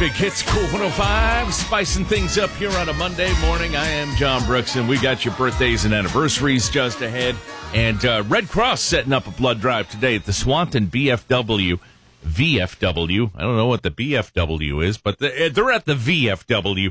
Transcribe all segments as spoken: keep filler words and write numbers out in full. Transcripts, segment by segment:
Big Hits, Cool one oh five, spicing things up here on a Monday morning. I am John Brooks, and we got your birthdays and anniversaries just ahead. And uh, Red Cross setting up a blood drive today at the Swanton B F W. V F W. I don't know what the B F W is, but the, they're at the V F W.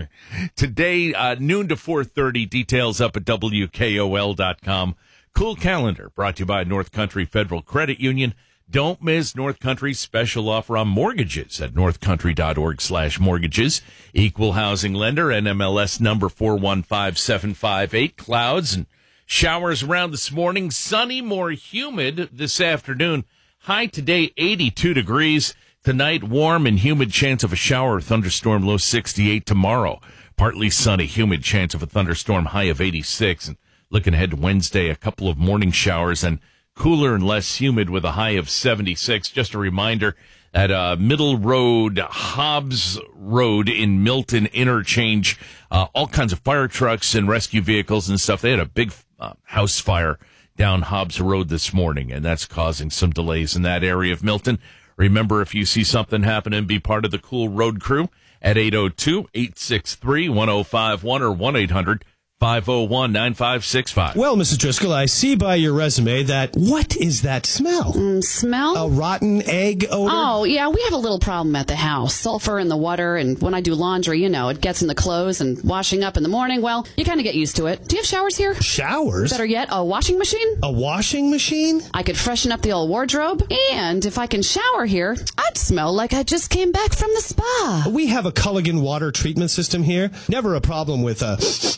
Today, uh, noon to four thirty, details up at W K O L dot com. Cool calendar brought to you by North Country Federal Credit Union. Don't miss North Country's special offer on mortgages at northcountry.org slash mortgages. Equal housing lender, N M L S number four one five seven five eight. Clouds and showers around this morning. Sunny, more humid this afternoon. High today, eighty-two degrees. Tonight, warm and humid, chance of a shower or thunderstorm, low sixty-eight. Tomorrow, partly sunny, humid, chance of a thunderstorm, high of eighty-six. And looking ahead to Wednesday, a couple of morning showers and cooler and less humid with a high of seventy-six. Just a reminder that uh, Middle Road, Hobbs Road in Milton interchange, uh, all kinds of fire trucks and rescue vehicles and stuff. They had a big uh, house fire down Hobbs Road this morning, and that's causing some delays in that area of Milton. Remember, if you see something happening, be part of the Cool Road crew at eight oh two, eight six three, one oh five one or one eight hundred, five oh one, nine five six five. Well, Missus Driscoll, I see by your resume that, what is that smell? Mm, smell? A rotten egg odor? Oh, yeah, we have a little problem at the house. Sulfur in the water, and when I do laundry, you know, it gets in the clothes, and washing up in the morning, well, you kind of get used to it. Do you have showers here? Showers? Better yet, a washing machine? A washing machine? I could freshen up the old wardrobe, and if I can shower here, I'd smell like I just came back from the spa. We have a Culligan water treatment system here. Never a problem with uh,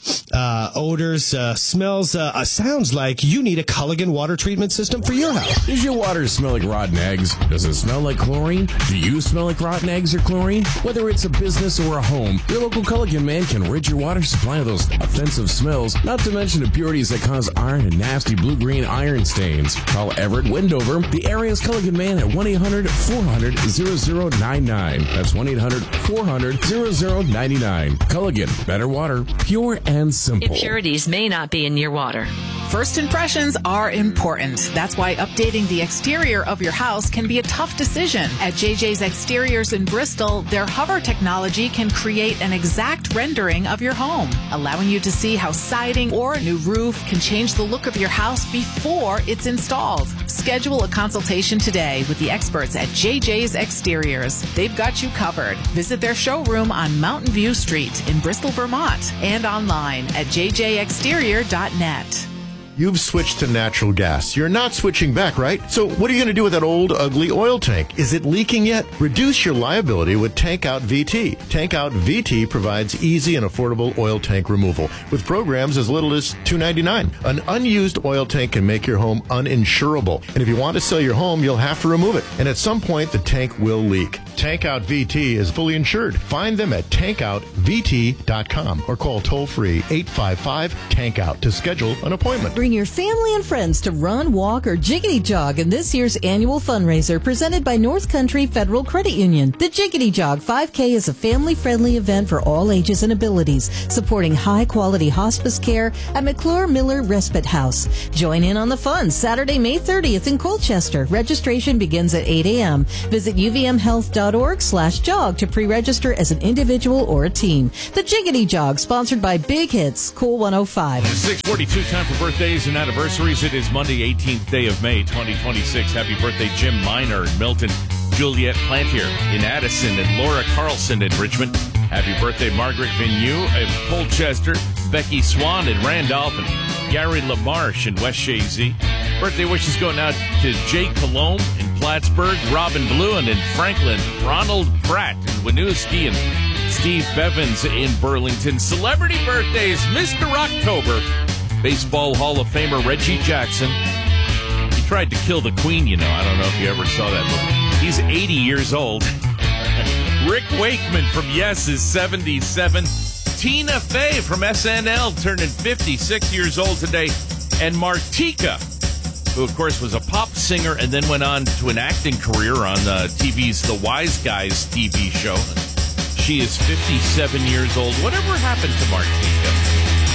uh, odors, uh, smells. Uh, uh, sounds like you need a Culligan water treatment system for your house. Does your water smell like rotten eggs? Does it smell like chlorine? Do you smell like rotten eggs or chlorine? Whether it's a business or a home, your local Culligan man can rid your water supply of those offensive smells, not to mention impurities that cause iron and nasty blue-green iron stains. Call Everett Wendover, the area's Culligan man, at one eight hundred, four hundred, zero zero nine nine. That's one eight hundred, four hundred, zero zero nine nine. Culligan, better water, pure and simple. Impurities may not be in your water. First impressions are important. That's why updating the exterior of your house can be a tough decision. At J J's Exteriors in Bristol, their hover technology can create an exact rendering of your home, allowing you to see how siding or a new roof can change the look of your house before it's installed. Schedule a consultation today with the experts at J J's Exteriors. They've got you covered. Visit their showroom on Mountain View Street in Bristol, Vermont, and online at j j exterior dot net. You've switched to natural gas. You're not switching back, right? So what are you going to do with that old, ugly oil tank? Is it leaking yet? Reduce your liability with Tank Out V T. Tank Out V T provides easy and affordable oil tank removal with programs as little as two dollars and ninety-nine cents. An unused oil tank can make your home uninsurable. And if you want to sell your home, you'll have to remove it. And at some point, the tank will leak. Tank Out V T is fully insured. Find them at tank out v t dot com or call toll-free eight five five, tank out to schedule an appointment. Bring your family and friends to run, walk, or jiggity jog in this year's annual fundraiser presented by North Country Federal Credit Union. The Jiggity Jog five K is a family-friendly event for all ages and abilities, supporting high-quality hospice care at McClure Miller Respite House. Join in on the fun Saturday, May thirtieth in Colchester. Registration begins at eight a.m. Visit u v m health dot org slash jog to pre-register as an individual or a team. The Jiggity Jog, sponsored by Big Hits, Cool one oh five. six forty-two, time for birthdays and anniversaries. It is Monday, eighteenth day of May, twenty twenty-six. Happy birthday, Jim Miner in Milton, Juliet Plantier in Addison, and Laura Carlson in Richmond. Happy birthday, Margaret Vigneault in Colchester, Becky Swan in Randolph, and Gary LaMarche in West Shazy. Birthday wishes going out to Jay Colomb in Plattsburgh, Robin Bluen in Franklin, Ronald Pratt in Winooski, and Steve Bevins in Burlington. Celebrity birthdays, Mister October, Baseball Hall of Famer Reggie Jackson. He tried to kill the Queen, you know. I don't know if you ever saw that movie. He's eighty years old. Rick Wakeman from Yes is seventy-seven. Tina Fey from S N L turning fifty-six years old today. And Martika, who, of course, was a pop singer and then went on to an acting career on uh, T V's The Wise Guys T V show. She is fifty-seven years old. Whatever happened to Martika?